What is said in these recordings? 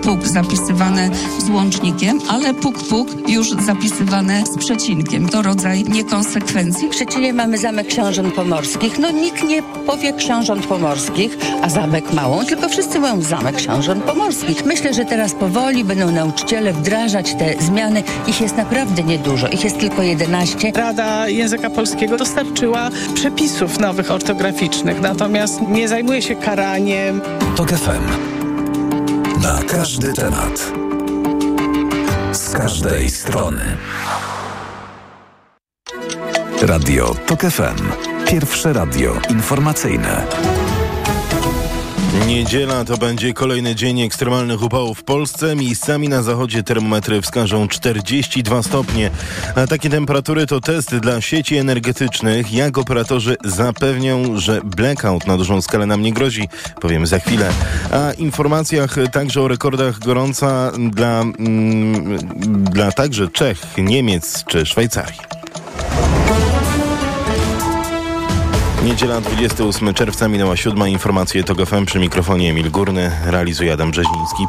puk zapisywane z łącznikiem, ale puk już zapisywane z przecinkiem. To rodzaj niekonsekwencji. W Szczecinie mamy Zamek Książąt Pomorskich. No nikt nie powie Książąt Pomorskich, a Zamek Małą, tylko wszyscy mówią Zamek Książąt Pomorskich. Myślę, że teraz powoli będą nauczyciele wdrażać te zmiany. Ich jest naprawdę niedużo. Ich jest tylko 11. Rada Języka Polskiego dostarczyła przepisów nowych ortograficznych, natomiast nie zajmuje się karaniem. TOK FM. Na każdy temat. Z każdej strony. Radio TOK FM. Pierwsze radio informacyjne. Niedziela to będzie kolejny dzień ekstremalnych upałów w Polsce. Miejscami na zachodzie termometry wskażą 42 stopnie. A takie temperatury to test dla sieci energetycznych. Jak operatorzy zapewnią, że blackout na dużą skalę nam nie grozi, powiem za chwilę. A informacjach także o rekordach gorąca dla także Czech, Niemiec czy Szwajcarii. Niedziela 28 czerwca minęła 7. Informacje TOK FM przy mikrofonie Emil Górny, realizuje Adam Brzeziński.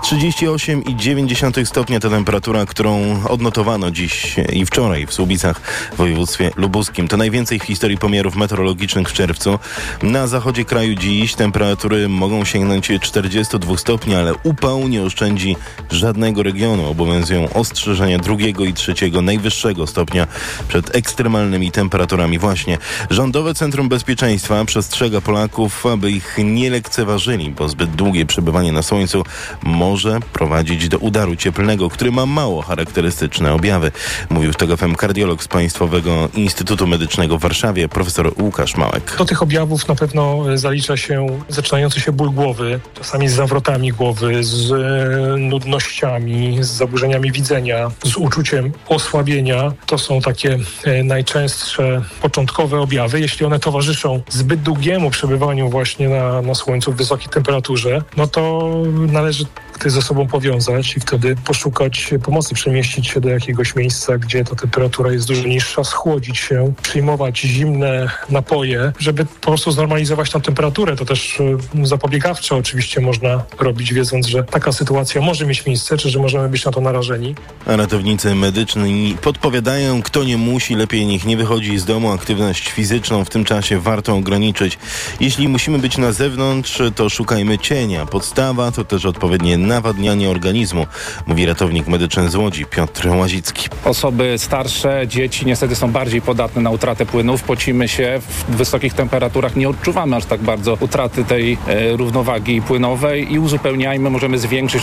38,9 stopnia to temperatura, którą odnotowano dziś i wczoraj w Słubicach w województwie lubuskim. To najwięcej w historii pomiarów meteorologicznych w czerwcu. Na zachodzie kraju dziś temperatury mogą sięgnąć 42 stopni, ale upał nie oszczędzi żadnego regionu. Obowiązują ostrzeżenia 2. i 3. najwyższego stopnia przed ekstremalnymi temperaturami. Właśnie Rządowe Centrum Bezpieczeństwa przestrzega Polaków, aby ich nie lekceważyli, bo zbyt długie przebywanie na słońcu może prowadzić do udaru cieplnego, który ma mało charakterystyczne objawy. Mówił w TOK FM kardiolog z Państwowego Instytutu Medycznego w Warszawie, profesor Łukasz Małek. Do tych objawów na pewno zalicza się zaczynający się ból głowy, czasami z zawrotami głowy, z nudnościami, z zaburzeniami widzenia, z uczuciem osłabienia. To są takie najczęstsze początkowe objawy. Jeśli one towarzyszą zbyt długiemu przebywaniu właśnie na słońcu w wysokiej temperaturze, no to należy to ze sobą powiązać i wtedy poszukać pomocy, przemieścić się do jakiegoś miejsca, gdzie ta temperatura jest dużo niższa, schłodzić się, przyjmować zimne napoje, żeby po prostu znormalizować tą temperaturę. To też zapobiegawczo oczywiście można robić, wiedząc, że taka sytuacja może mieć miejsce, czy że możemy być na to narażeni. A ratownicy medyczni podpowiadają, kto nie musi, lepiej niech nie wychodzi z domu. Aktywność fizyczną w tym czasie warto ograniczyć. Jeśli musimy być na zewnątrz, to szukajmy cienia. Podstawa to też odpowiednie nawadnianie organizmu, mówi ratownik medyczny z Łodzi Piotr Łazicki. Osoby starsze, dzieci niestety są bardziej podatne na utratę płynów. Pocimy się w wysokich temperaturach, nie odczuwamy aż tak bardzo utraty tej równowagi płynowej i uzupełniajmy, możemy zwiększyć o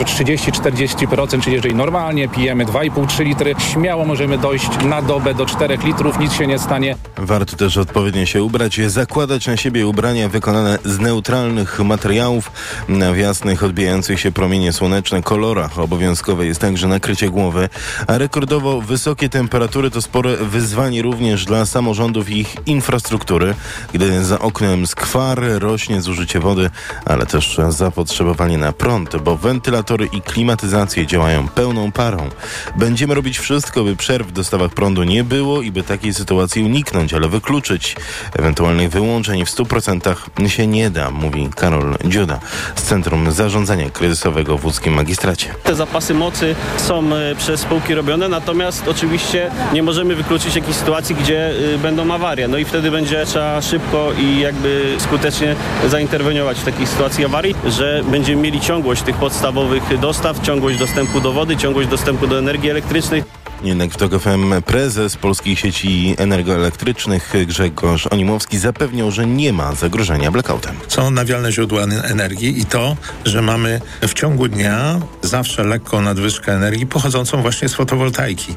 30-40%, czyli jeżeli normalnie pijemy 2,5-3 litry, śmiało możemy dojść na dobę do 4 litrów, nic się nie stanie. Warto też odpowiednio się ubrać, zakładać na siebie ubrania wykonane z neutralnych materiałów. Na jasnych, odbijających się promienie słoneczne kolorach obowiązkowe jest także nakrycie głowy, a rekordowo wysokie temperatury to spore wyzwanie również dla samorządów i ich infrastruktury, gdy za oknem skwar, rośnie zużycie wody, ale też zapotrzebowanie na prąd, bo wentylatory i klimatyzacje działają pełną parą. Będziemy robić wszystko, by przerw w dostawach prądu nie było i by takiej sytuacji uniknąć, ale wykluczyć ewentualnych wyłączeń w 100% się nie da, mówi Karol Dziuda z Centrum Zarządzania Kryzysowego w łódzkim magistracie. Te zapasy mocy są przez spółki robione, natomiast oczywiście nie możemy wykluczyć jakiejś sytuacji, gdzie będą awarie. No i wtedy będzie trzeba szybko i jakby skutecznie zainterweniować w takiej sytuacji awarii, że będziemy mieli ciągłość tych podstawowych dostaw, ciągłość dostępu do wody, ciągłość dostępu do energii elektrycznej. Jednak w TOK FM prezes Polskich Sieci Energoelektrycznych Grzegorz Onimowski zapewniał, że nie ma zagrożenia blackoutem. Są odnawialne źródła energii i to, że mamy w ciągu dnia zawsze lekką nadwyżkę energii pochodzącą właśnie z fotowoltaiki.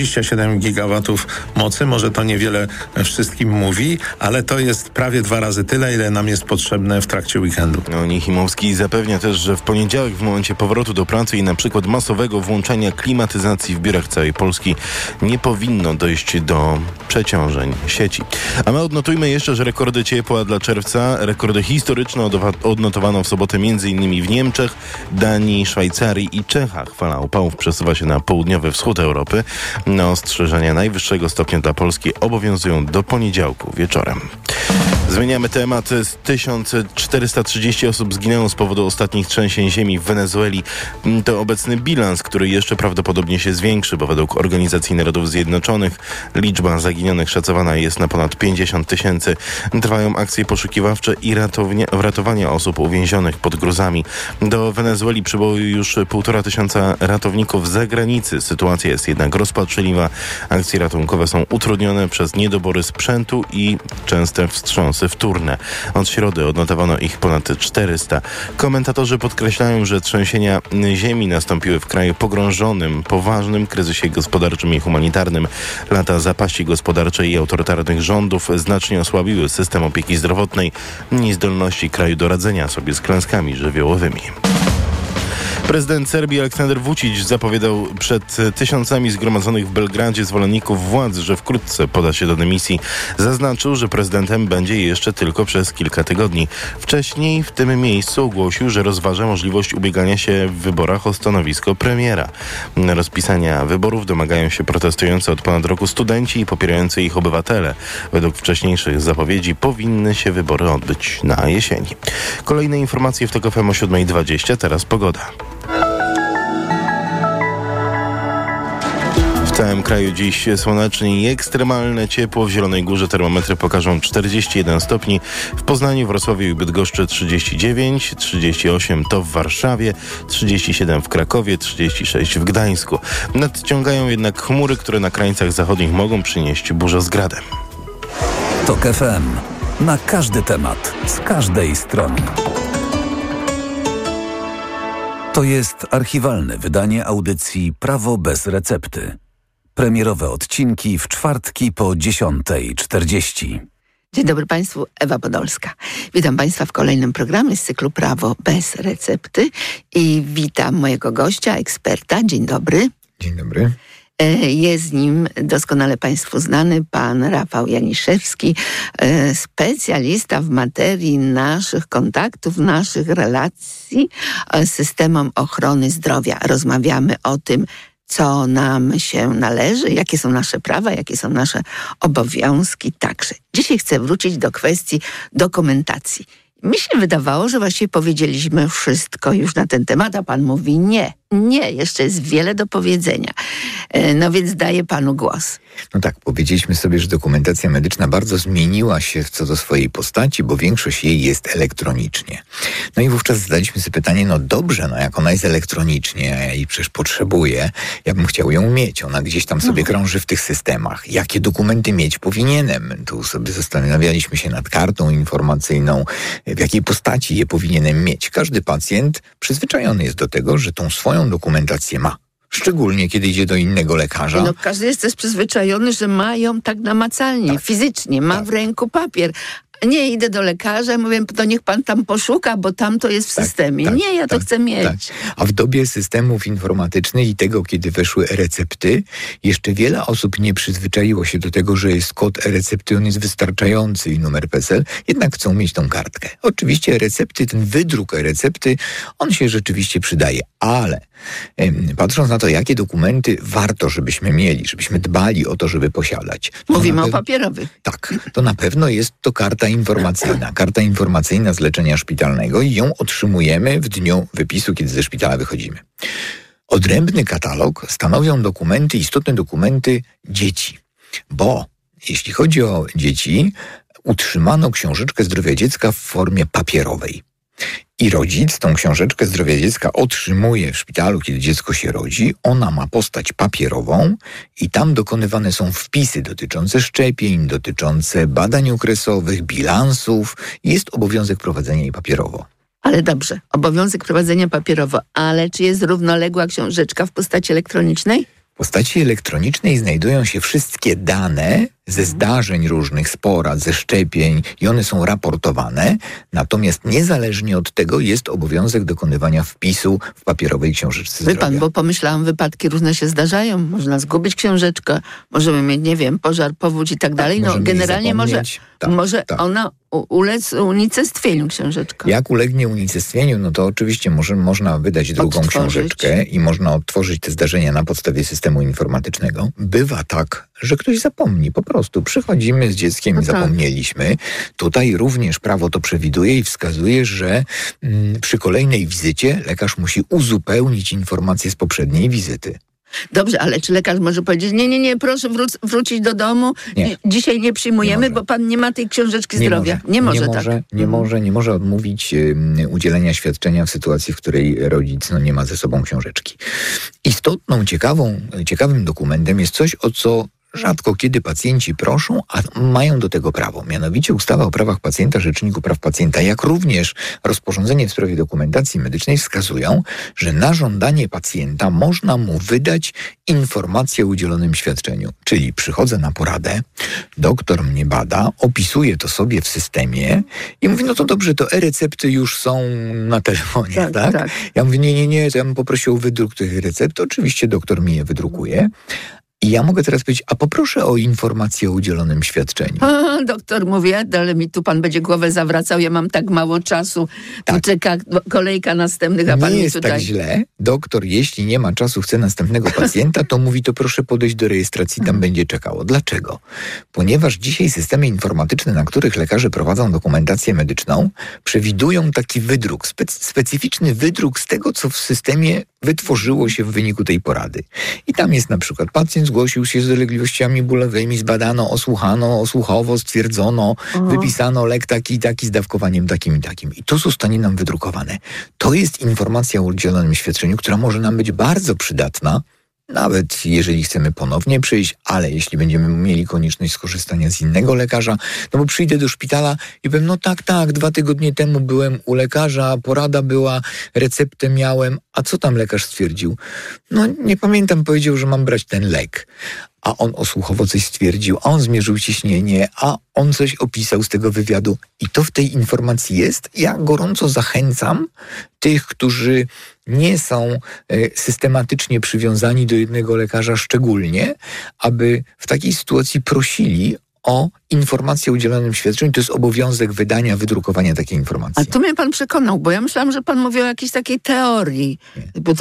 27 gigawatów mocy, może to niewiele wszystkim mówi, ale to jest prawie 2 razy tyle, ile nam jest potrzebne w trakcie weekendu. Onimowski zapewnia też, że w poniedziałek w momencie powrotu do pracy i na przykład masowego włączania klimatyzacji w biurach całej Polski Polski nie powinno dojść do przeciążeń sieci. A my odnotujmy jeszcze, że rekordy ciepła dla czerwca, rekordy historyczne odnotowano w sobotę m.in. w Niemczech, Danii, Szwajcarii i Czechach. Fala upałów przesuwa się na południowy wschód Europy. Ostrzeżenia najwyższego stopnia dla Polski obowiązują do poniedziałku wieczorem. Zmieniamy temat. 1430 osób zginęło z powodu ostatnich trzęsień ziemi w Wenezueli. To obecny bilans, który jeszcze prawdopodobnie się zwiększy, bo według Organizacji Narodów Zjednoczonych liczba zaginionych szacowana jest na ponad 50 000. Trwają akcje poszukiwawcze i ratowania osób uwięzionych pod gruzami. Do Wenezueli przybyło już 1500 ratowników z zagranicy. Sytuacja jest jednak rozpaczliwa. Akcje ratunkowe są utrudnione przez niedobory sprzętu i częste wstrząsy wtórne. Od środy odnotowano ich ponad 400. Komentatorzy podkreślają, że trzęsienia ziemi nastąpiły w kraju pogrążonym, poważnym kryzysie gospodarczym i humanitarnym. Lata zapaści gospodarczej i autorytarnych rządów znacznie osłabiły system opieki zdrowotnej i zdolności kraju do radzenia sobie z klęskami żywiołowymi. Prezydent Serbii Aleksander Vučić zapowiadał przed tysiącami zgromadzonych w Belgradzie zwolenników władz, że wkrótce poda się do dymisji. Zaznaczył, że prezydentem będzie jeszcze tylko przez kilka tygodni. Wcześniej w tym miejscu ogłosił, że rozważa możliwość ubiegania się w wyborach o stanowisko premiera. Rozpisania wyborów domagają się protestujący od ponad roku studenci i popierający ich obywatele. Według wcześniejszych zapowiedzi powinny się wybory odbyć na jesieni. Kolejne informacje w TOK FM o 7:20. Teraz pogoda. W całym kraju dziś słonecznie i ekstremalne ciepło. W Zielonej Górze termometry pokażą 41 stopni. W Poznaniu, Wrocławiu i Bydgoszczy 39, 38 to w Warszawie, 37 w Krakowie, 36 w Gdańsku. Nadciągają jednak chmury, które na krańcach zachodnich mogą przynieść burzę z gradem. TOK FM. Na każdy temat, z każdej strony. To jest archiwalne wydanie audycji Prawo bez recepty. Premierowe odcinki w czwartki po 10:40. Dzień dobry Państwu, Ewa Podolska. Witam Państwa w kolejnym programie z cyklu Prawo bez recepty i witam mojego gościa, eksperta. Dzień dobry. Dzień dobry. Jest z nim doskonale Państwu znany pan Rafał Janiszewski, specjalista w materii naszych kontaktów, naszych relacji z systemem ochrony zdrowia. Rozmawiamy o tym, co nam się należy, jakie są nasze prawa, jakie są nasze obowiązki także. Dzisiaj chcę wrócić do kwestii dokumentacji. Mi się wydawało, że właściwie powiedzieliśmy wszystko już na ten temat, a pan mówi nie, jeszcze jest wiele do powiedzenia. No więc daję panu głos. No tak, powiedzieliśmy sobie, że dokumentacja medyczna bardzo zmieniła się co do swojej postaci, bo większość jej jest elektronicznie. No i wówczas zadaliśmy sobie pytanie, no dobrze, no jak ona jest elektronicznie, ja jej przecież potrzebuję, ja bym chciał ją mieć, ona gdzieś tam sobie krąży w tych systemach. Jakie dokumenty mieć powinienem? Tu sobie zastanawialiśmy się nad kartą informacyjną, w jakiej postaci je powinienem mieć. Każdy pacjent przyzwyczajony jest do tego, że tą swoją dokumentację ma. Szczególnie, kiedy idzie do innego lekarza. No każdy jest też przyzwyczajony, że ma ją tak namacalnie, fizycznie, ma w ręku papier. Nie, idę do lekarza, mówię, to niech pan tam poszuka, bo tam to jest w systemie. Nie, ja to chcę mieć. Tak. A w dobie systemów informatycznych i tego, kiedy weszły e-recepty, jeszcze wiele osób nie przyzwyczaiło się do tego, że jest kod e-recepty, on jest wystarczający i numer PESEL, jednak chcą mieć tą kartkę. Oczywiście e-recepty, ten wydruk e-recepty, on się rzeczywiście przydaje, ale patrząc na to, jakie dokumenty warto, żebyśmy mieli, żebyśmy dbali o to, żeby posiadać. Mówimy o papierowych. Tak, to na pewno jest to karta informacyjna z leczenia szpitalnego i ją otrzymujemy w dniu wypisu, kiedy ze szpitala wychodzimy. Odrębny katalog stanowią dokumenty, istotne dokumenty dzieci, bo jeśli chodzi o dzieci, utrzymano książeczkę zdrowia dziecka w formie papierowej. I rodzic tą książeczkę zdrowia dziecka otrzymuje w szpitalu, kiedy dziecko się rodzi. Ona ma postać papierową i tam dokonywane są wpisy dotyczące szczepień, dotyczące badań okresowych, bilansów. Jest obowiązek prowadzenia jej papierowo. Ale dobrze, obowiązek prowadzenia papierowo, ale czy jest równoległa książeczka w postaci elektronicznej? W postaci elektronicznej znajdują się wszystkie dane ze zdarzeń różnych, z porad, ze szczepień i one są raportowane, natomiast niezależnie od tego jest obowiązek dokonywania wpisu w papierowej książeczce zdrowia. Pan, bo pomyślałam, wypadki różne się zdarzają, można zgubić książeczkę, możemy mieć, nie wiem, pożar, powódź i tak dalej. No generalnie może ona ulec unicestwieniu książeczka. Jak ulegnie unicestwieniu, no to oczywiście można wydać drugą książeczkę i można odtworzyć te zdarzenia na podstawie systemu informatycznego. Bywa tak, że ktoś zapomni. Po prostu przychodzimy z dzieckiem i zapomnieliśmy. Tutaj również prawo to przewiduje i wskazuje, że przy kolejnej wizycie lekarz musi uzupełnić informacje z poprzedniej wizyty. Dobrze, ale czy lekarz może powiedzieć, nie, proszę wrócić do domu, dzisiaj nie przyjmujemy, bo pan nie ma tej książeczki zdrowia. Nie może odmówić udzielenia świadczenia w sytuacji, w której rodzic nie ma ze sobą książeczki. Istotną, ciekawym dokumentem jest coś, o co rzadko kiedy pacjenci proszą, a mają do tego prawo. Mianowicie ustawa o prawach pacjenta, Rzeczniku Praw Pacjenta, jak również rozporządzenie w sprawie dokumentacji medycznej wskazują, że na żądanie pacjenta można mu wydać informację o udzielonym świadczeniu. Czyli przychodzę na poradę, doktor mnie bada, opisuje to sobie w systemie i mówi, no to dobrze, to e-recepty już są na telefonie, tak? Ja mówię, nie, to ja bym poprosił o wydruk tych recept. Oczywiście doktor mi je wydrukuje. I ja mogę teraz powiedzieć, a poproszę o informację o udzielonym świadczeniu. Doktor mówi, ale mi tu pan będzie głowę zawracał, ja mam tak mało czasu, tu czeka kolejka następnych, a pan nie mi jest tutaj... tak źle. Doktor, jeśli nie ma czasu, chce następnego pacjenta, to mówi, to proszę podejść do rejestracji, tam będzie czekało. Dlaczego? Ponieważ dzisiaj systemy informatyczne, na których lekarze prowadzą dokumentację medyczną, przewidują taki wydruk, specyficzny wydruk z tego, co w systemie wytworzyło się w wyniku tej porady. I tam jest na przykład pacjent zgłosił się z dolegliwościami bólowymi, zbadano, osłuchano, osłuchowo stwierdzono, wypisano lek taki i taki z dawkowaniem takim i takim. I to zostanie nam wydrukowane. To jest informacja o udzielonym świadczeniu, która może nam być bardzo przydatna, nawet jeżeli chcemy ponownie przyjść, ale jeśli będziemy mieli konieczność skorzystania z innego lekarza, no bo przyjdę do szpitala i powiem, no tak, 2 tygodnie temu byłem u lekarza, porada była, receptę miałem, a co tam lekarz stwierdził? No nie pamiętam, powiedział, że mam brać ten lek. A on osłuchowo coś stwierdził, a on zmierzył ciśnienie, a on coś opisał z tego wywiadu. I to w tej informacji jest. Ja gorąco zachęcam tych, którzy nie są systematycznie przywiązani do jednego lekarza szczególnie, aby w takiej sytuacji prosili o informację o udzielonym świadczeniu. To jest obowiązek wydania, wydrukowania takiej informacji. A tu mnie pan przekonał, bo ja myślałam, że pan mówi o jakiejś takiej teorii. Bo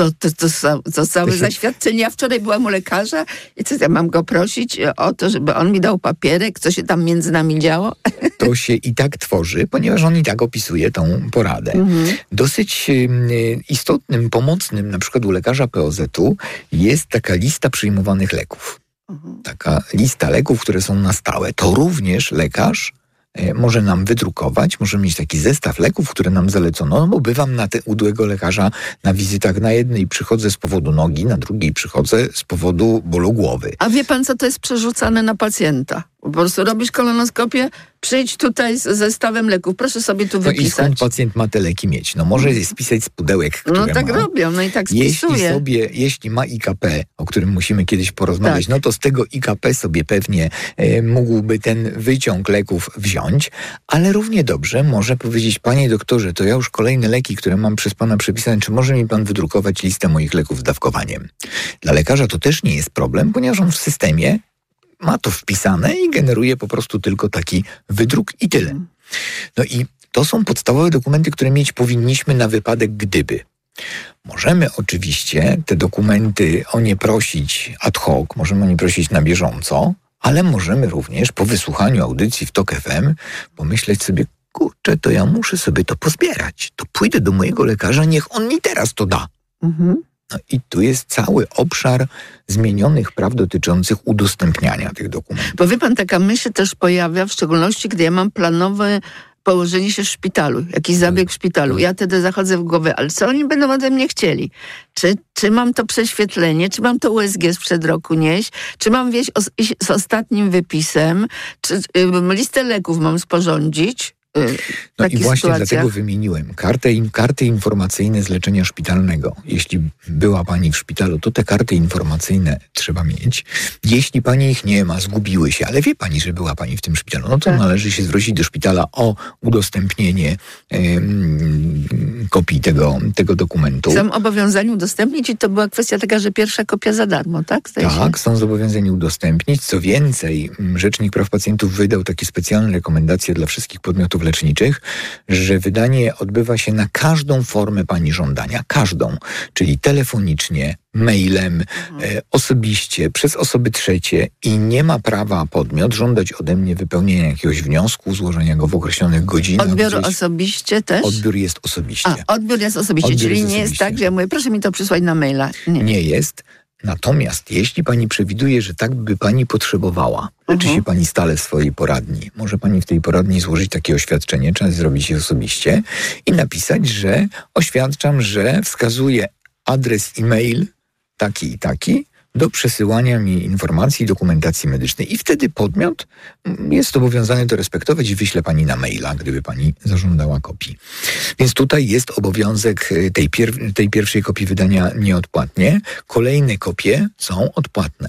to całe zaświadczenie. Ja wczoraj byłam u lekarza i co, ja mam go prosić o to, żeby on mi dał papierek, co się tam między nami działo? To się i tak tworzy, ponieważ on i tak opisuje tą poradę. Dosyć istotnym, pomocnym, na przykład u lekarza POZ-u jest taka lista przyjmowanych leków. Taka lista leków, które są na stałe. To również lekarz może nam wydrukować, może mieć taki zestaw leków, które nam zalecono, no bo bywam na u udłego lekarza na wizytach. Na jednej przychodzę z powodu nogi, na drugiej przychodzę z powodu bólu głowy. A wie pan, co to jest przerzucane na pacjenta? Po prostu robisz kolonoskopię, przyjdź tutaj z zestawem leków, proszę sobie tu wypisać. No i skąd pacjent ma te leki mieć? No może je spisać z pudełek, które no tak ma. robią, no i tak spisuje. Jeśli ma IKP, o którym musimy kiedyś porozmawiać, no to z tego IKP sobie pewnie mógłby ten wyciąg leków wziąć, ale równie dobrze może powiedzieć, panie doktorze, to ja już kolejne leki, które mam przez pana przepisane, czy może mi pan wydrukować listę moich leków z dawkowaniem? Dla lekarza to też nie jest problem, ponieważ on w systemie ma to wpisane i generuje po prostu tylko taki wydruk i tyle. No i to są podstawowe dokumenty, które mieć powinniśmy na wypadek gdyby. Możemy oczywiście te dokumenty o nie prosić ad hoc, możemy o nie prosić na bieżąco, ale możemy również po wysłuchaniu audycji w TOK FM pomyśleć sobie, kurczę, to ja muszę sobie to pozbierać. To pójdę do mojego lekarza, niech on mi teraz to da. No i tu jest cały obszar zmienionych praw dotyczących udostępniania tych dokumentów. Bo wie pan, taka myśl też pojawia, w szczególności gdy ja mam planowe położenie się w szpitalu, jakiś zabieg w szpitalu. Ja wtedy zachodzę w głowę, ale co oni będą ode mnie chcieli? Czy mam to prześwietlenie? Czy mam to USG sprzed roku nieść? Czy mam wieść z ostatnim wypisem? Czy listę leków mam sporządzić? No i właśnie dlatego wymieniłem karty informacyjne z leczenia szpitalnego. Jeśli była pani w szpitalu, to te karty informacyjne trzeba mieć. Jeśli pani ich nie ma, zgubiły się, ale wie pani, że była pani w tym szpitalu, no to należy się zwrócić do szpitala o udostępnienie kopii tego dokumentu. Są obowiązani udostępnić i to była kwestia taka, że pierwsza kopia za darmo, tak? Tak, są zobowiązani udostępnić. Co więcej, Rzecznik Praw Pacjentów wydał takie specjalne rekomendacje dla wszystkich podmiotów leczniczych, że wydanie odbywa się na każdą formę pani żądania. Każdą. Czyli telefonicznie, mailem, osobiście, przez osoby trzecie i nie ma prawa podmiot żądać ode mnie wypełnienia jakiegoś wniosku, złożenia go w określonych godzinach. Odbiór osobiście też? Odbiór jest osobiście. Odbiór jest osobiście, czyli nie jest tak, że ja mówię, proszę mi to przysłać na maila. Nie jest. Natomiast jeśli pani przewiduje, że tak by pani potrzebowała, leczy się pani stale w swojej poradni, może pani w tej poradni złożyć takie oświadczenie, trzeba zrobić je osobiście i napisać, że oświadczam, że wskazuję adres e-mail taki i taki do przesyłania mi informacji i dokumentacji medycznej. I wtedy podmiot jest obowiązany to respektować i wyśle pani na maila, gdyby pani zażądała kopii. Więc tutaj jest obowiązek tej pierwszej kopii wydania nieodpłatnie. Kolejne kopie są odpłatne.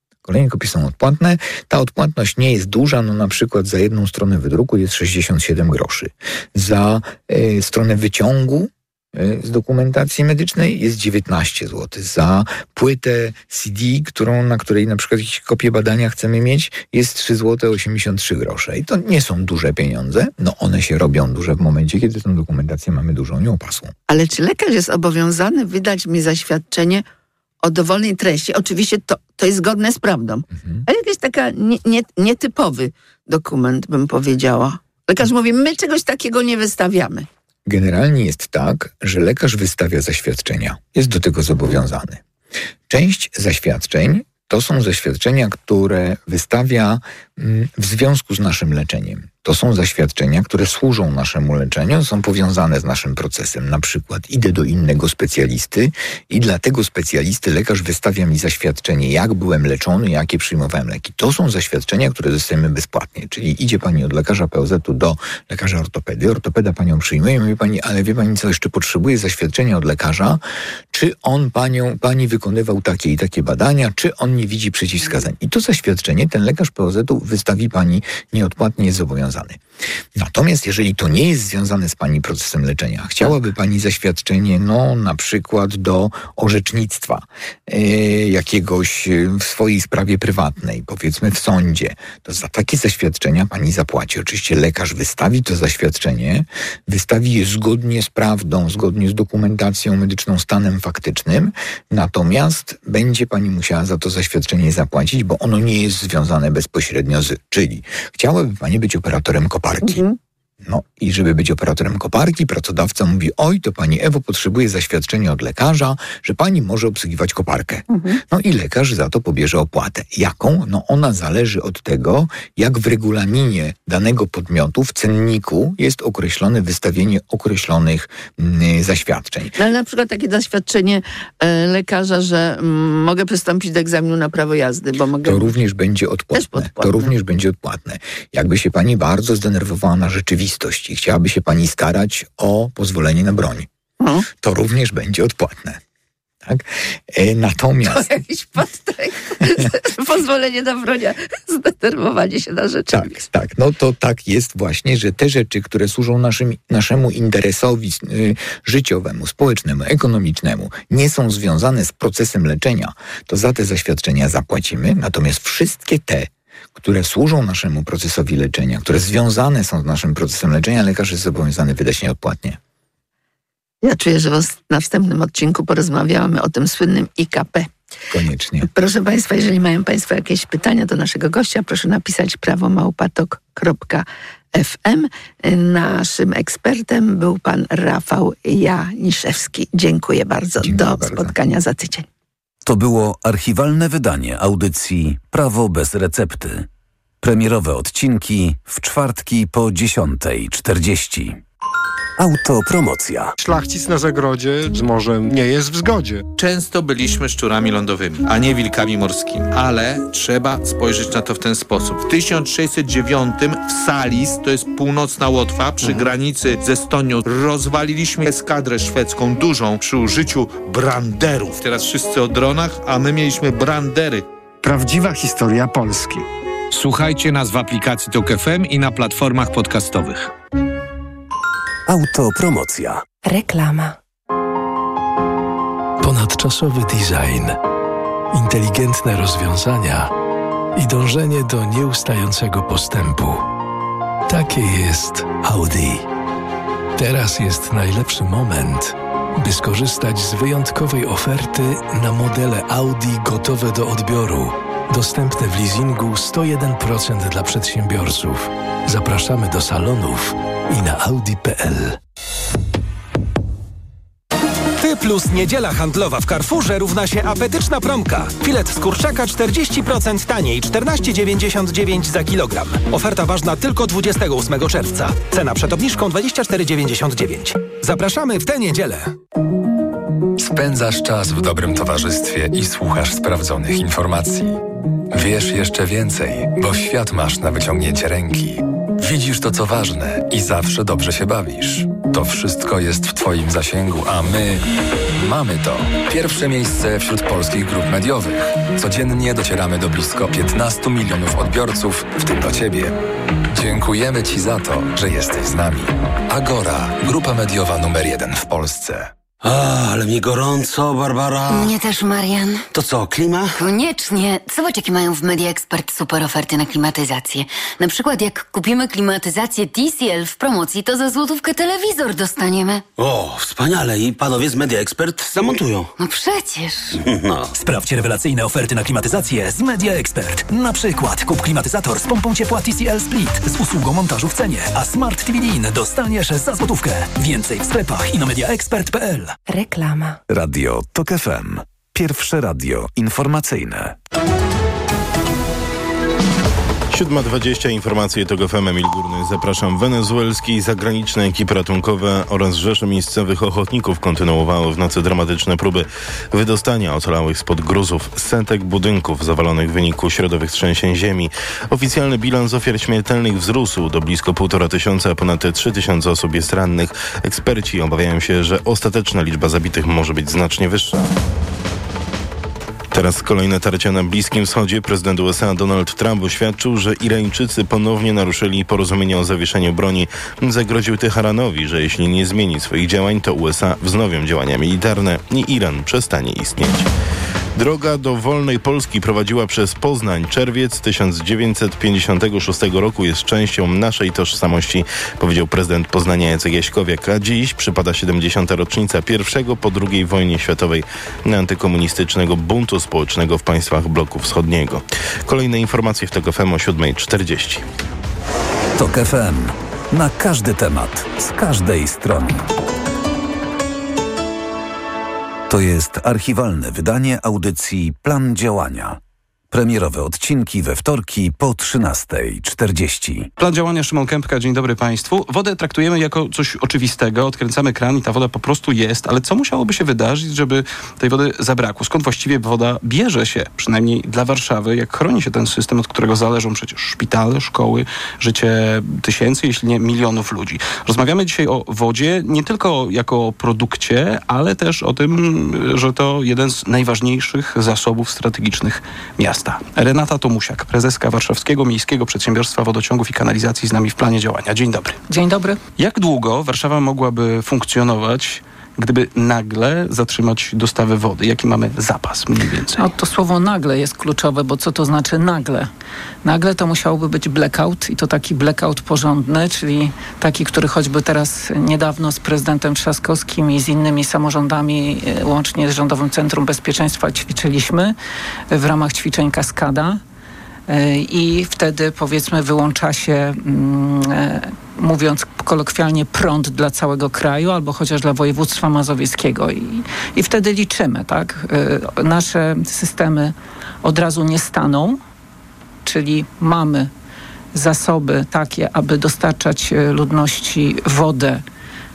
Ta odpłatność nie jest duża, no na przykład za jedną stronę wydruku jest 67 groszy. Za stronę wyciągu z dokumentacji medycznej jest 19 zł. Za płytę CD, na której na przykład jakieś kopię badania chcemy mieć, jest 3 zł 83 grosze. I to nie są duże pieniądze. No one się robią duże w momencie, kiedy tę dokumentację mamy dużą, nieopasłą. Ale czy lekarz jest obowiązany wydać mi zaświadczenie o dowolnej treści? Oczywiście to jest zgodne z prawdą. A jakiś taka nietypowy dokument, bym powiedziała. Lekarz mówi, my czegoś takiego nie wystawiamy. Generalnie jest tak, że lekarz wystawia zaświadczenia. Jest do tego zobowiązany. Część zaświadczeń to są zaświadczenia, które wystawia w związku z naszym leczeniem. To są zaświadczenia, które służą naszemu leczeniu, są powiązane z naszym procesem. Na przykład idę do innego specjalisty i dla tego specjalisty lekarz wystawia mi zaświadczenie, jak byłem leczony, jakie przyjmowałem leki. To są zaświadczenia, które dostajemy bezpłatnie. Czyli idzie pani od lekarza POZ-u do lekarza ortopedy. Ortopeda panią przyjmuje i mówi pani, ale wie pani co, jeszcze potrzebuje zaświadczenia od lekarza, czy on pani wykonywał takie i takie badania, czy on nie widzi przeciwwskazań. I to zaświadczenie ten lekarz POZ-u wystawi pani nieodpłatnie, jest zobowiązany. Natomiast jeżeli to nie jest związane z pani procesem leczenia, chciałaby pani zaświadczenie, na przykład do orzecznictwa jakiegoś w swojej sprawie prywatnej, powiedzmy w sądzie, to za takie zaświadczenia pani zapłaci. Oczywiście lekarz wystawi to zaświadczenie, wystawi je zgodnie z prawdą, zgodnie z dokumentacją medyczną, stanem faktycznym, natomiast będzie pani musiała za to zaświadczenie zapłacić, bo ono nie jest związane bezpośrednio czyli chciałaby pani być operatorem koparki. No i żeby być operatorem koparki, pracodawca mówi, oj, to pani Ewo potrzebuje zaświadczenia od lekarza, że pani może obsługiwać koparkę. No i lekarz za to pobierze opłatę. Jaką? No ona zależy od tego, jak w regulaminie danego podmiotu, w cenniku jest określone wystawienie określonych zaświadczeń. No, ale na przykład takie zaświadczenie lekarza, że mogę przystąpić do egzaminu na prawo jazdy, bo mogę... To również będzie odpłatne. To również będzie odpłatne. Jakby się pani bardzo zdenerwowała na rzeczywistość i chciałaby się pani starać o pozwolenie na broń, to również będzie odpłatne. Tak? Natomiast... To jakiś podtekst. Pozwolenie na broń, zdenerwowanie się na rzeczywistość. Tak. No to tak jest właśnie, że te rzeczy, które służą naszemu interesowi życiowemu, społecznemu, ekonomicznemu, nie są związane z procesem leczenia, to za te zaświadczenia zapłacimy. Natomiast wszystkie te, które służą naszemu procesowi leczenia, które związane są z naszym procesem leczenia, lekarz jest zobowiązany wydać nieodpłatnie. Ja czuję, że w następnym odcinku porozmawiamy o tym słynnym IKP. Koniecznie. Proszę Państwa, jeżeli mają Państwo jakieś pytania do naszego gościa, proszę napisać prawo@tok.fm. Naszym ekspertem był pan Rafał Janiszewski. Dziękuję bardzo. Do spotkania za tydzień. To było archiwalne wydanie audycji Prawo bez recepty. Premierowe odcinki w czwartki po 10:40. Autopromocja. Szlachcic na zagrodzie z morzem nie jest w zgodzie. Często byliśmy szczurami lądowymi, a nie wilkami morskimi. Ale trzeba spojrzeć na to w ten sposób. W 1609 w Salis, to jest północna Łotwa, przy granicy z Estonią, rozwaliliśmy eskadrę szwedzką dużą przy użyciu branderów. Teraz wszyscy o dronach, a my mieliśmy brandery. Prawdziwa historia Polski. Słuchajcie nas w aplikacji TOK FM i na platformach podcastowych. Autopromocja. Reklama. Ponadczasowy design, inteligentne rozwiązania i dążenie do nieustającego postępu. Takie jest Audi. Teraz jest najlepszy moment, by skorzystać z wyjątkowej oferty na modele Audi gotowe do odbioru. Dostępne w leasingu 101% dla przedsiębiorców. Zapraszamy do salonów i na audi.pl. Ty plus niedziela handlowa w Carrefourze równa się apetyczna promka. Filet z kurczaka 40% taniej, 14,99 za kilogram. Oferta ważna tylko 28 czerwca. Cena przed obniżką 24,99. Zapraszamy w tę niedzielę. Spędzasz czas w dobrym towarzystwie i słuchasz sprawdzonych informacji. Wiesz jeszcze więcej, bo świat masz na wyciągnięcie ręki. Widzisz to, co ważne i zawsze dobrze się bawisz. To wszystko jest w Twoim zasięgu, a my mamy to. Pierwsze miejsce wśród polskich grup mediowych. Codziennie docieramy do blisko 15 milionów odbiorców, w tym do Ciebie. Dziękujemy Ci za to, że jesteś z nami. Agora, grupa mediowa numer 1 w Polsce. Ale mi gorąco, Barbara. Mnie też, Marian. To co, klima? Koniecznie. Zobacz, jakie mają w Media Expert super oferty na klimatyzację. Na przykład jak kupimy klimatyzację TCL w promocji, to za złotówkę telewizor dostaniemy. O, wspaniale. I panowie z Media Expert zamontują. No przecież. No. Sprawdź rewelacyjne oferty na klimatyzację z Media Expert. Na przykład kup klimatyzator z pompą ciepła TCL Split z usługą montażu w cenie, a Smart TV Lean dostaniesz za złotówkę. Więcej w sklepach i na mediaexpert.pl. Reklama. Radio TOK FM. Pierwsze radio informacyjne. 7:20 informacje TOK FM. Emil Górny. Zapraszam. Wenezuelskie i zagraniczne ekipy ratunkowe oraz rzesze miejscowych ochotników kontynuowały w nocy dramatyczne próby wydostania ocalałych spod gruzów setek budynków zawalonych w wyniku środowych trzęsień ziemi. Oficjalny bilans ofiar śmiertelnych wzrósł do blisko 1500, a ponad 3000 osób jest rannych. Eksperci obawiają się, że ostateczna liczba zabitych może być znacznie wyższa. Teraz kolejne tarcia na Bliskim Wschodzie. Prezydent USA Donald Trump oświadczył, że Irańczycy ponownie naruszyli porozumienie o zawieszeniu broni. Zagroził Teheranowi, że jeśli nie zmieni swoich działań, to USA wznowią działania militarne i Iran przestanie istnieć. Droga do wolnej Polski prowadziła przez Poznań. Czerwiec 1956 roku jest częścią naszej tożsamości, powiedział prezydent Poznania Jacek Jaśkowiak, a dziś przypada 70. rocznica pierwszego po II wojnie światowej antykomunistycznego buntu społecznego w państwach bloku wschodniego. Kolejne informacje w TOK FM o 7:40. TOK FM. Na każdy temat, z każdej strony. To jest archiwalne wydanie audycji Plan Działania. Premierowe odcinki we wtorki po 13:40. Plan działania, Szymon Kępka, dzień dobry Państwu. Wodę traktujemy jako coś oczywistego, odkręcamy kran i ta woda po prostu jest, ale co musiałoby się wydarzyć, żeby tej wody zabrakło? Skąd właściwie woda bierze się, przynajmniej dla Warszawy? Jak chroni się ten system, od którego zależą przecież szpitale, szkoły, życie tysięcy, jeśli nie milionów ludzi? Rozmawiamy dzisiaj o wodzie nie tylko jako o produkcie, ale też o tym, że to jeden z najważniejszych zasobów strategicznych miasta. Renata Tomusiak, prezeska Warszawskiego Miejskiego Przedsiębiorstwa Wodociągów i Kanalizacji, z nami w planie działania. Dzień dobry. Dzień dobry. Jak długo Warszawa mogłaby funkcjonować, gdyby nagle zatrzymać dostawę wody? Jaki mamy zapas mniej więcej? No, to słowo nagle jest kluczowe, bo co to znaczy nagle? Nagle to musiałby być blackout i to taki blackout porządny, czyli taki, który choćby teraz niedawno z prezydentem Trzaskowskim i z innymi samorządami, łącznie z Rządowym Centrum Bezpieczeństwa ćwiczyliśmy w ramach ćwiczeń Kaskada. I wtedy, powiedzmy, wyłącza się, mówiąc kolokwialnie, prąd dla całego kraju albo chociaż dla województwa mazowieckiego. I wtedy liczymy, tak? Nasze systemy od razu nie staną, czyli mamy zasoby takie, aby dostarczać ludności wodę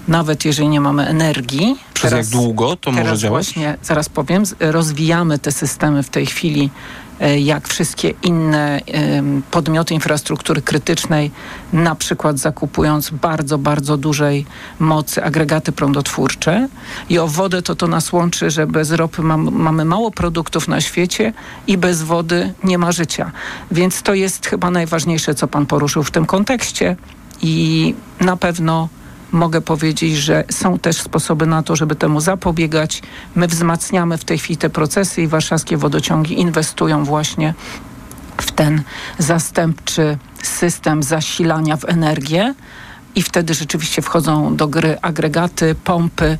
nawet jeżeli nie mamy energii. Przez jak długo to może działać? Właśnie, zaraz powiem, rozwijamy te systemy w tej chwili, jak wszystkie inne podmioty infrastruktury krytycznej, na przykład zakupując bardzo, bardzo dużej mocy agregaty prądotwórcze. I o wodę to nas łączy, że bez ropy mamy mało produktów na świecie i bez wody nie ma życia. Więc to jest chyba najważniejsze, co pan poruszył w tym kontekście i na pewno mogę powiedzieć, że są też sposoby na to, żeby temu zapobiegać. My wzmacniamy w tej chwili te procesy i warszawskie wodociągi inwestują właśnie w ten zastępczy system zasilania w energię. I wtedy rzeczywiście wchodzą do gry agregaty, pompy,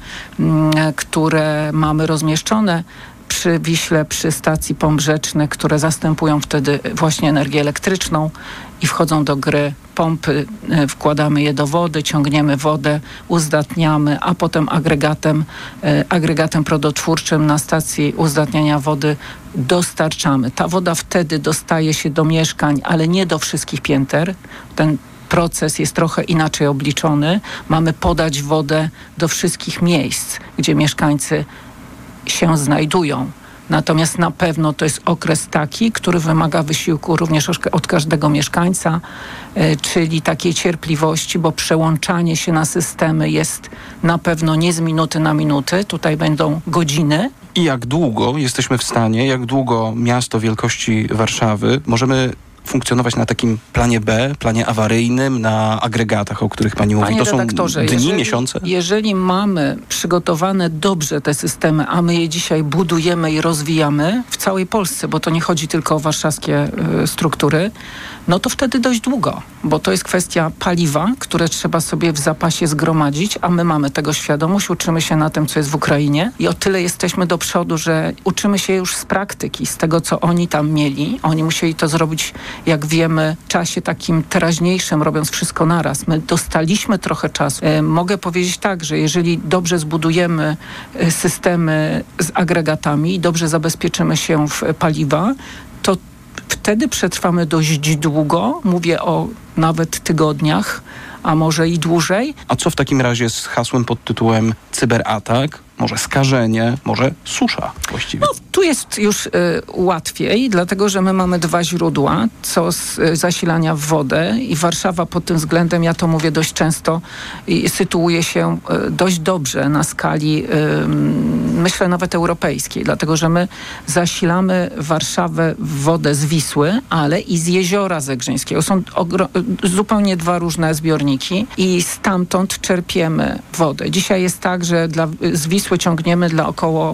które mamy rozmieszczone przy Wiśle, przy stacji pomp rzecznych, które zastępują wtedy właśnie energię elektryczną i wchodzą do gry pompy, wkładamy je do wody, ciągniemy wodę, uzdatniamy, a potem agregatem prądotwórczym na stacji uzdatniania wody dostarczamy. Ta woda wtedy dostaje się do mieszkań, ale nie do wszystkich pięter. Ten proces jest trochę inaczej obliczony. Mamy podać wodę do wszystkich miejsc, gdzie mieszkańcy się znajdują. Natomiast na pewno to jest okres taki, który wymaga wysiłku również od każdego mieszkańca, czyli takiej cierpliwości, bo przełączanie się na systemy jest na pewno nie z minuty na minutę. Tutaj będą godziny. I jak długo jesteśmy w stanie, jak długo miasto wielkości Warszawy możemy funkcjonować na takim planie B, planie awaryjnym, na agregatach, o których pani mówi? Panie To są redaktorze, dni, miesiące? Jeżeli mamy przygotowane dobrze te systemy, a my je dzisiaj budujemy i rozwijamy w całej Polsce, bo to nie chodzi tylko o warszawskie struktury, no to wtedy dość długo, bo to jest kwestia paliwa, które trzeba sobie w zapasie zgromadzić, a my mamy tego świadomość, uczymy się na tym, co jest w Ukrainie i o tyle jesteśmy do przodu, że uczymy się już z praktyki, z tego, co oni tam mieli. Oni musieli to zrobić, jak wiemy, w czasie takim teraźniejszym, robiąc wszystko naraz. My dostaliśmy trochę czasu. Mogę powiedzieć tak, że jeżeli dobrze zbudujemy systemy z agregatami i dobrze zabezpieczymy się w paliwa, to wtedy przetrwamy dość długo, mówię o nawet tygodniach, a może i dłużej. A co w takim razie z hasłem pod tytułem cyberatak? Może skażenie, może susza właściwie? No, tu jest już łatwiej, dlatego że my mamy dwa źródła, co z zasilania w wodę i Warszawa pod tym względem, ja to mówię dość często, sytuuje się dość dobrze na skali, myślę, nawet europejskiej, dlatego że my zasilamy Warszawę w wodę z Wisły, ale i z Jeziora Zegrzyńskiego. Są zupełnie dwa różne zbiorniki i stamtąd czerpiemy wodę. Dzisiaj jest tak, że z Wisły ciągniemy dla około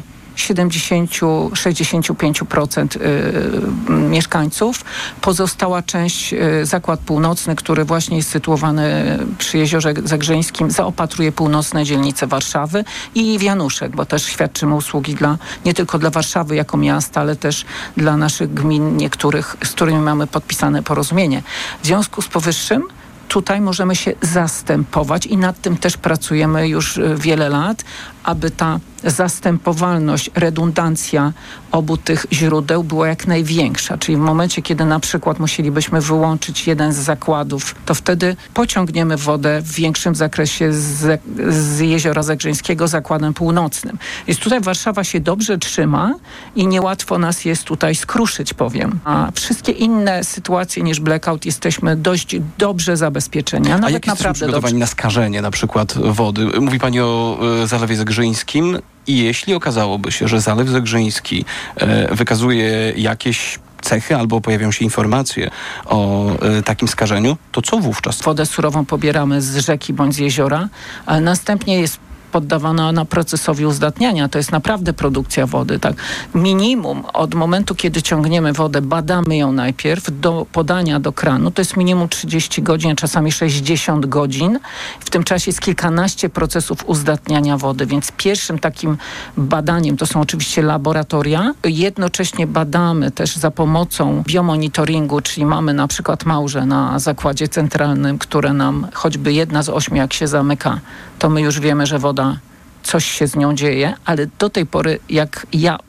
70-65% mieszkańców. Pozostała część, Zakład Północny, który właśnie jest sytuowany przy Jeziorze Zegrzyńskim, zaopatruje północne dzielnice Warszawy i Wianuszek, bo też świadczymy usługi nie tylko dla Warszawy jako miasta, ale też dla naszych gmin niektórych, z którymi mamy podpisane porozumienie. W związku z powyższym tutaj możemy się zastępować i nad tym też pracujemy już wiele lat, aby ta zastępowalność, redundancja obu tych źródeł była jak największa. Czyli w momencie, kiedy na przykład musielibyśmy wyłączyć jeden z zakładów, to wtedy pociągniemy wodę w większym zakresie z Jeziora Zegrzyńskiego Zakładem Północnym. Więc tutaj Warszawa się dobrze trzyma i niełatwo nas jest tutaj skruszyć, powiem. A wszystkie inne sytuacje niż blackout jesteśmy dość dobrze zabezpieczeni. A jak jesteśmy przygotowani na skażenie na przykład wody? Mówi pani o Zalewie Zegrzyńskim i jeśli okazałoby się, że Zalew Zegrzyński wykazuje jakieś cechy albo pojawią się informacje o takim skażeniu, to co wówczas? Wodę surową pobieramy z rzeki bądź z jeziora, ale następnie jest poddawana na procesowi uzdatniania. To jest naprawdę produkcja wody. Tak. Minimum od momentu, kiedy ciągniemy wodę, badamy ją najpierw do podania do kranu. To jest minimum 30 godzin, czasami 60 godzin. W tym czasie jest kilkanaście procesów uzdatniania wody, więc pierwszym takim badaniem to są oczywiście laboratoria. Jednocześnie badamy też za pomocą biomonitoringu, czyli mamy na przykład małże na zakładzie centralnym, które nam choćby jedna z 8, jak się zamyka, to my już wiemy, że woda, coś się z nią dzieje, ale do tej pory, jak ja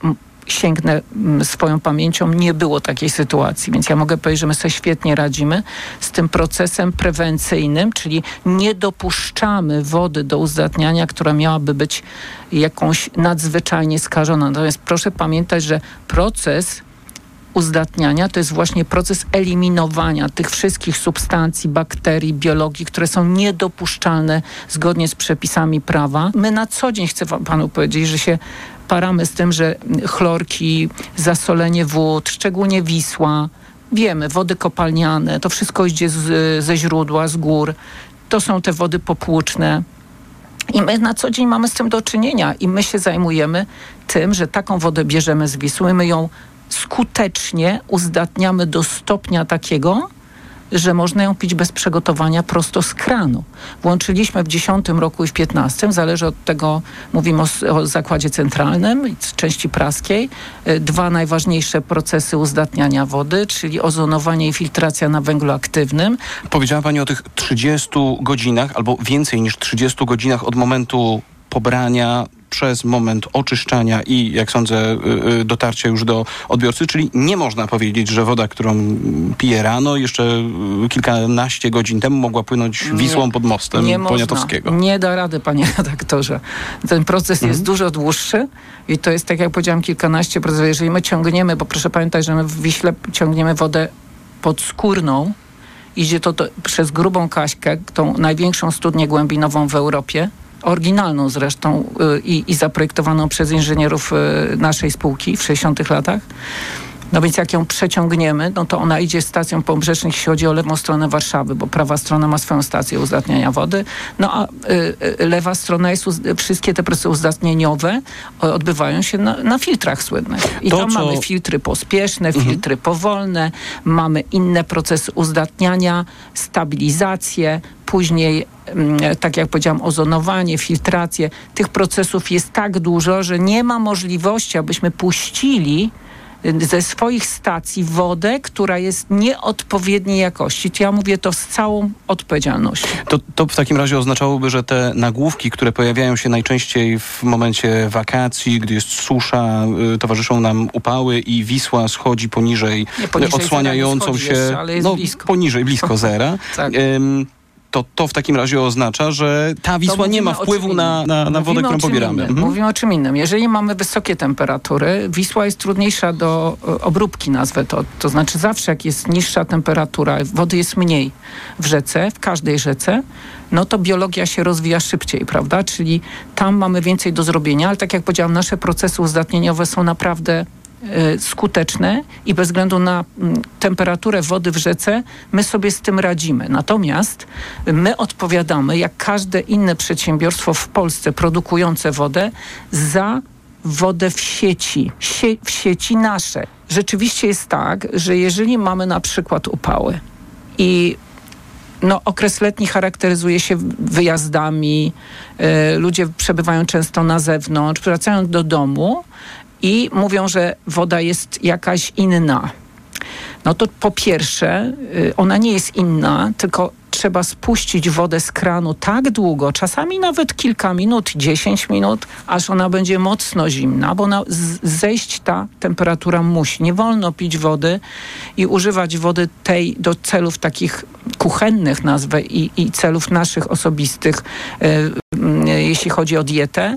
sięgnę swoją pamięcią, nie było takiej sytuacji. Więc ja mogę powiedzieć, że my sobie świetnie radzimy z tym procesem prewencyjnym, czyli nie dopuszczamy wody do uzdatniania, która miałaby być jakąś nadzwyczajnie skażona. Natomiast proszę pamiętać, że proces uzdatniania to jest właśnie proces eliminowania tych wszystkich substancji, bakterii, biologii, które są niedopuszczalne zgodnie z przepisami prawa. My na co dzień, chcę panu powiedzieć, że się paramy z tym, że chlorki, zasolenie wód, szczególnie Wisła, wiemy, wody kopalniane, to wszystko idzie ze źródła, z gór. To są te wody popłuczne. I my na co dzień mamy z tym do czynienia i my się zajmujemy tym, że taką wodę bierzemy z Wisły, my ją skutecznie uzdatniamy do stopnia takiego, że można ją pić bez przygotowania prosto z kranu. Włączyliśmy w 10 roku i w 15, zależy od tego, mówimy o zakładzie centralnym, części praskiej, 2 najważniejsze procesy uzdatniania wody, czyli ozonowanie i filtracja na węglu aktywnym. Powiedziała pani o tych 30 godzinach, albo więcej niż 30 godzinach od momentu pobrania przez moment oczyszczania i, jak sądzę, dotarcia już do odbiorcy, czyli nie można powiedzieć, że woda, którą piję rano, jeszcze kilkanaście godzin temu mogła płynąć Wisłą pod mostem Poniatowskiego. Nie da rady, panie redaktorze. Ten proces jest dużo dłuższy i to jest, tak jak powiedziałam, kilkanaście procesów. Jeżeli my ciągniemy, bo proszę pamiętać, że my w Wiśle ciągniemy wodę podskórną, idzie to przez Grubą Kaśkę, tą największą studnię głębinową w Europie, oryginalną zresztą i zaprojektowaną przez inżynierów naszej spółki w 60 latach. No więc jak ją przeciągniemy, no to ona idzie stacją pobrzecznych, jeśli chodzi o lewą stronę Warszawy, bo prawa strona ma swoją stację uzdatniania wody, no a lewa strona jest, wszystkie te procesy uzdatnieniowe odbywają się na filtrach słynnych. I tam mamy filtry pospieszne, filtry powolne, mamy inne procesy uzdatniania, stabilizację, później, tak jak powiedziałam, ozonowanie, filtrację. Tych procesów jest tak dużo, że nie ma możliwości, abyśmy puścili ze swoich stacji wodę, która jest nieodpowiedniej jakości. Ja mówię to z całą odpowiedzialnością. To w takim razie oznaczałoby, że te nagłówki, które pojawiają się najczęściej w momencie wakacji, gdy jest susza, towarzyszą nam upały i Wisła schodzi poniżej odsłaniającą się, jeszcze, ale jest blisko. Poniżej, blisko zera. Tak. To w takim razie oznacza, że ta Wisła nie ma wpływu na wodę, którą pobieramy. Mówimy o czym innym. Jeżeli mamy wysokie temperatury, Wisła jest trudniejsza do obróbki, nazwę to. To znaczy zawsze jak jest niższa temperatura, wody jest mniej w rzece, w każdej rzece, no to biologia się rozwija szybciej, prawda? Czyli tam mamy więcej do zrobienia, ale tak jak powiedziałam, nasze procesy uzdatnieniowe są naprawdę skuteczne i bez względu na temperaturę wody w rzece my sobie z tym radzimy. Natomiast my odpowiadamy, jak każde inne przedsiębiorstwo w Polsce produkujące wodę, za wodę w sieci. W sieci nasze. Rzeczywiście jest tak, że jeżeli mamy na przykład upały i okres letni charakteryzuje się wyjazdami, ludzie przebywają często na zewnątrz, wracają do domu i mówią, że woda jest jakaś inna. No to po pierwsze, ona nie jest inna, tylko trzeba spuścić wodę z kranu tak długo, czasami nawet kilka minut, 10 minut, aż ona będzie mocno zimna, bo zejść ta temperatura musi. Nie wolno pić wody i używać wody tej do celów takich kuchennych, nazwę, i celów naszych osobistych, jeśli chodzi o dietę,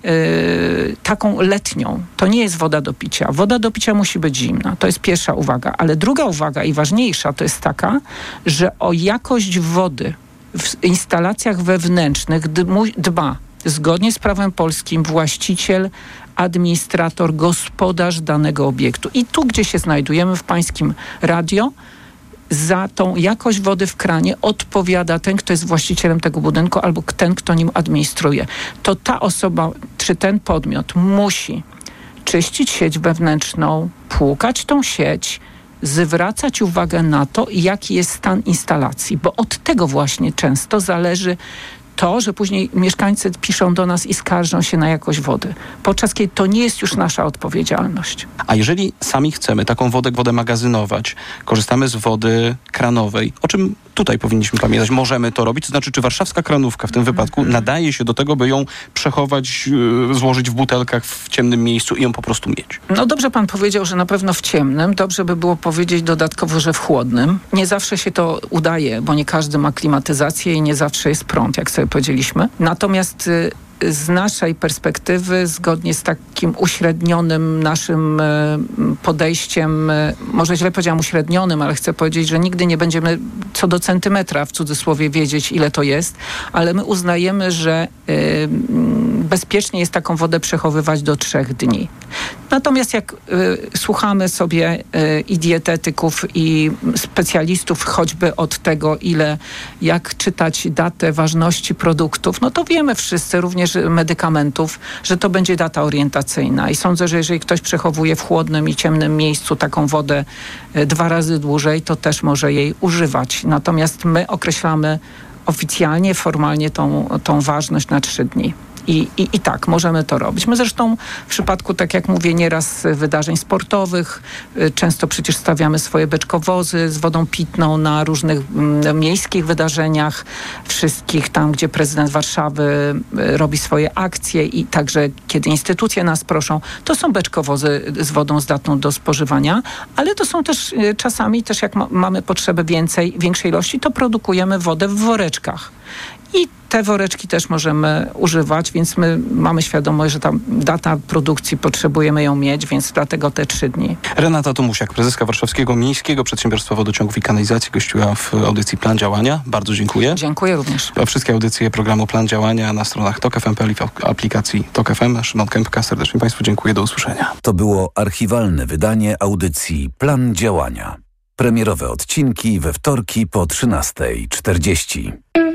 taką letnią. To nie jest woda do picia. Woda do picia musi być zimna. To jest pierwsza uwaga. Ale druga uwaga i ważniejsza to jest taka, że o jakość wody w instalacjach wewnętrznych dba zgodnie z prawem polskim właściciel, administrator, gospodarz danego obiektu. I tu, gdzie się znajdujemy, w pańskim radio, za tą jakość wody w kranie odpowiada ten, kto jest właścicielem tego budynku albo ten, kto nim administruje. To ta osoba czy ten podmiot musi czyścić sieć wewnętrzną, płukać tą sieć, zwracać uwagę na to, jaki jest stan instalacji, bo od tego właśnie często zależy to, że później mieszkańcy piszą do nas i skarżą się na jakość wody, podczas kiedy to nie jest już nasza odpowiedzialność. A jeżeli sami chcemy taką wodę magazynować, korzystamy z wody kranowej, o czym tutaj powinniśmy pamiętać. Możemy to robić. To znaczy, czy warszawska kranówka w tym wypadku nadaje się do tego, by ją przechować, złożyć w butelkach w ciemnym miejscu i ją po prostu mieć? No dobrze pan powiedział, że na pewno w ciemnym. Dobrze by było powiedzieć dodatkowo, że w chłodnym. Nie zawsze się to udaje, bo nie każdy ma klimatyzację i nie zawsze jest prąd, jak sobie powiedzieliśmy. Natomiast z naszej perspektywy, zgodnie z takim uśrednionym naszym podejściem, może źle powiedziałam uśrednionym, ale chcę powiedzieć, że nigdy nie będziemy co do centymetra, w cudzysłowie, wiedzieć, ile to jest, ale my uznajemy, że bezpiecznie jest taką wodę przechowywać do 3 dni. Natomiast jak słuchamy sobie i dietetyków, i specjalistów, choćby od tego, jak czytać datę ważności produktów, no to wiemy wszyscy, również medykamentów, że to będzie data orientacyjna. I sądzę, że jeżeli ktoś przechowuje w chłodnym i ciemnym miejscu taką wodę 2 razy dłużej, to też może jej używać. Natomiast my określamy oficjalnie, formalnie tą ważność na 3 dni. I tak, możemy to robić. My zresztą w przypadku, tak jak mówię, nieraz wydarzeń sportowych, często przecież stawiamy swoje beczkowozy z wodą pitną na różnych miejskich wydarzeniach, wszystkich tam, gdzie prezydent Warszawy robi swoje akccie i także kiedy instytucje nas proszą, to są beczkowozy z wodą zdatną do spożywania, ale to są też czasami, też jak mamy potrzebę większej ilości, to produkujemy wodę w woreczkach. I te woreczki też możemy używać, więc my mamy świadomość, że ta data produkcji potrzebujemy ją mieć, więc dlatego te 3 dni. Renata Tomusiak, prezeska Warszawskiego Miejskiego Przedsiębiorstwa Wodociągów i Kanalizacji, gościła w audycji Plan Działania. Bardzo dziękuję. Dziękuję również. A wszystkie audycje programu Plan Działania na stronach TOK FM.pl i w aplikacji TOK FM. Szymon Kępka, serdecznie Państwu dziękuję. Do usłyszenia. To było archiwalne wydanie audycji Plan Działania. Premierowe odcinki we wtorki po 13:40.